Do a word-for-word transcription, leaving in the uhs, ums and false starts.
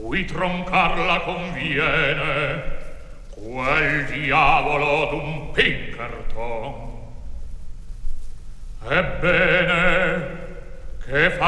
cui troncarla conviene quel diavolo d'un Pinkerton. Ebbene, che fa